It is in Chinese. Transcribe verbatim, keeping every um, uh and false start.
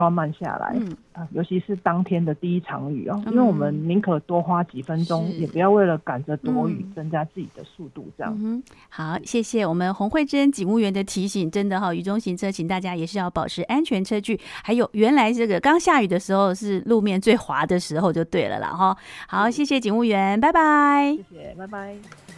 要慢下来，嗯呃、尤其是当天的第一场雨哦，嗯、因为我们宁可多花几分钟，也不要为了赶着躲雨、嗯、增加自己的速度，这样、 嗯。好，谢谢我们洪慧珍警务员的提醒，真的哈、哦，雨中行车，请大家也是要保持安全车距。还有，原来这个刚下雨的时候是路面最滑的时候，就对了啦哈。好，谢谢警务员，拜拜。 谢谢，拜拜。